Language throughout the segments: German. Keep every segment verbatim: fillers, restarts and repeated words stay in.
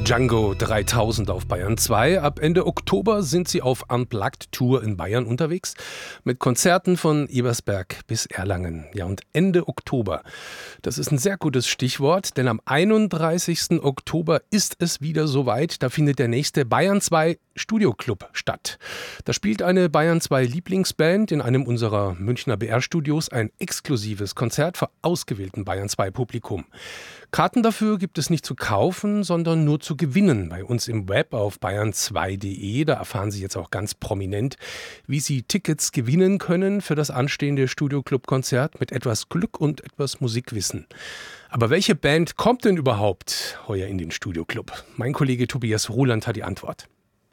Django dreitausend auf Bayern zwei. Ab Ende Oktober sind sie auf Unplugged-Tour in Bayern unterwegs mit Konzerten von Ebersberg bis Erlangen. Ja, und Ende Oktober, das ist ein sehr gutes Stichwort, denn am einunddreißigsten Oktober ist es wieder soweit. Da findet der nächste Bayern zwei Studioclub statt. Da spielt eine Bayern zwei Lieblingsband in einem unserer Münchner B R-Studios ein exklusives Konzert für ausgewählten Bayern zwei Publikum. Karten dafür gibt es nicht zu kaufen, sondern nur zu gewinnen bei uns im Web auf bayern zwei punkt de. Da erfahren Sie jetzt auch ganz prominent, wie Sie Tickets gewinnen können für das anstehende Studioclub-Konzert mit etwas Glück und etwas Musikwissen. Aber welche Band kommt denn überhaupt heuer in den Studioclub? Mein Kollege Tobias Ruland hat die Antwort.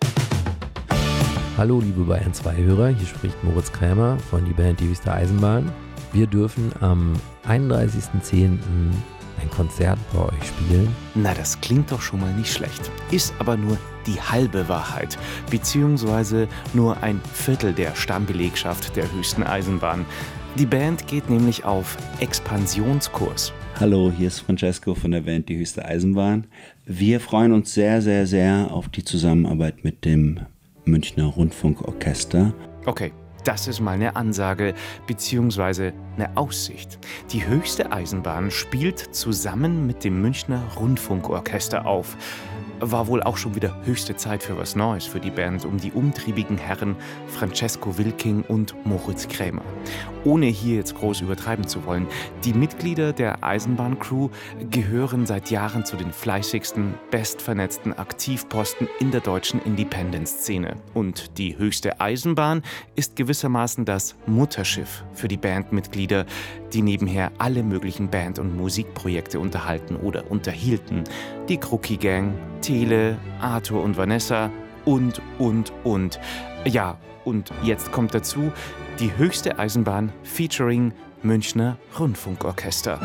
Hallo liebe Bayern zwei Hörer, hier spricht Moritz Krämer von die Band Die Höchste Eisenbahn. Wir dürfen am einunddreißigsten zehnten ein Konzert bei euch spielen. Na, das klingt doch schon mal nicht schlecht. Ist aber nur die halbe Wahrheit, beziehungsweise nur ein Viertel der Stammbelegschaft der Höchsten Eisenbahn. Die Band geht nämlich auf Expansionskurs. Hallo, hier ist Francesco von der Band Die Höchste Eisenbahn. Wir freuen uns sehr, sehr, sehr auf die Zusammenarbeit mit dem Münchner Rundfunkorchester. Okay. Das ist mal eine Ansage bzw. eine Aussicht. Die Höchste Eisenbahn spielt zusammen mit dem Münchner Rundfunkorchester auf. War wohl auch schon wieder höchste Zeit für was Neues für die Band um die umtriebigen Herren Francesco Wilking und Moritz Krämer. Ohne hier jetzt groß übertreiben zu wollen, die Mitglieder der Eisenbahn-Crew gehören seit Jahren zu den fleißigsten, bestvernetzten Aktivposten in der deutschen Independent-Szene. Und die Höchste Eisenbahn ist gewissermaßen das Mutterschiff für die Bandmitglieder, die nebenher alle möglichen Band- und Musikprojekte unterhalten oder unterhielten. Die Krucki Gang, Tele, Arthur und Vanessa und, und, und. Ja, und jetzt kommt dazu die Höchste Eisenbahn featuring Münchner Rundfunkorchester.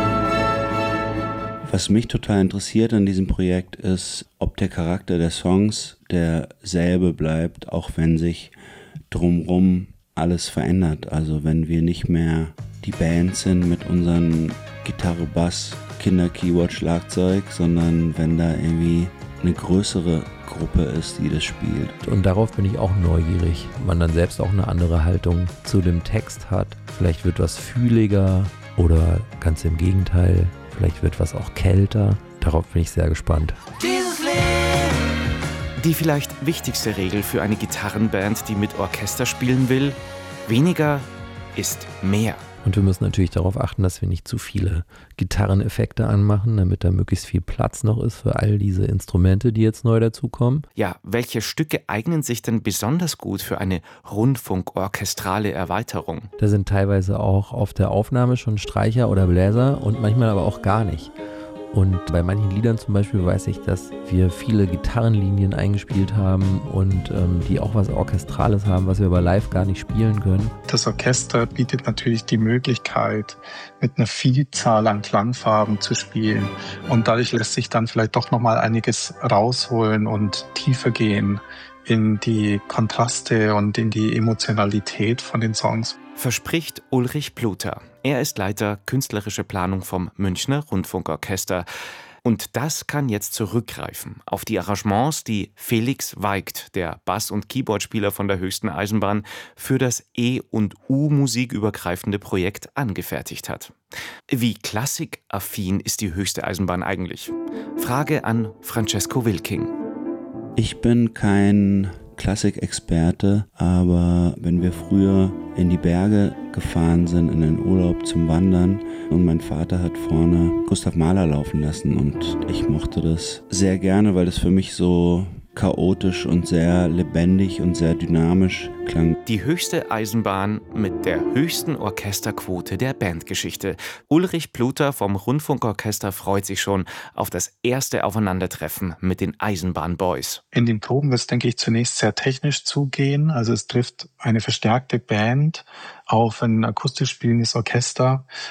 Was mich total interessiert an diesem Projekt ist, ob der Charakter der Songs derselbe bleibt, auch wenn sich drumherum alles verändert. Also wenn wir nicht mehr die Band sind mit unseren Gitarre, Bass, Kinder, Keyboard, Schlagzeug, sondern wenn da irgendwie eine größere Gruppe ist, die das spielt. Und darauf bin ich auch neugierig, man dann selbst auch eine andere Haltung zu dem Text hat. Vielleicht wird was fühliger oder ganz im Gegenteil, vielleicht wird was auch kälter. Darauf bin ich sehr gespannt. Die vielleicht wichtigste Regel für eine Gitarrenband, die mit Orchester spielen will: weniger ist mehr. Und wir müssen natürlich darauf achten, dass wir nicht zu viele Gitarreneffekte anmachen, damit da möglichst viel Platz noch ist für all diese Instrumente, die jetzt neu dazukommen. Ja, welche Stücke eignen sich denn besonders gut für eine rundfunkorchestrale Erweiterung? Da sind teilweise auch auf der Aufnahme schon Streicher oder Bläser und manchmal aber auch gar nicht. Und bei manchen Liedern zum Beispiel weiß ich, dass wir viele Gitarrenlinien eingespielt haben und ähm, die auch was Orchestrales haben, was wir aber live gar nicht spielen können. Das Orchester bietet natürlich die Möglichkeit, mit einer Vielzahl an Klangfarben zu spielen. Und dadurch lässt sich dann vielleicht doch nochmal einiges rausholen und tiefer gehen in die Kontraste und in die Emotionalität von den Songs. Verspricht Ulrich Pluter. Er ist Leiter künstlerische Planung vom Münchner Rundfunkorchester. Und das kann jetzt zurückgreifen auf die Arrangements, die Felix Weigt, der Bass- und Keyboardspieler von der Höchsten Eisenbahn, für das E- und U-musikübergreifende Projekt angefertigt hat. Wie klassikaffin ist die Höchste Eisenbahn eigentlich? Frage an Francesco Wilking. Ich bin kein Klassikexperte, aber wenn wir früher in die Berge gefahren sind, in den Urlaub zum Wandern und mein Vater hat vorne Gustav Mahler laufen lassen und ich mochte das sehr gerne, weil das für mich so chaotisch und sehr lebendig und sehr dynamisch klang. Die Höchste Eisenbahn mit der höchsten Orchesterquote der Bandgeschichte. Ulrich Pluter vom Rundfunkorchester freut sich schon auf das erste Aufeinandertreffen mit den Eisenbahnboys. In den Proben wird es, denke ich, zunächst sehr technisch zugehen. Also es trifft eine verstärkte Band auf ein akustisch spielendes Orchester.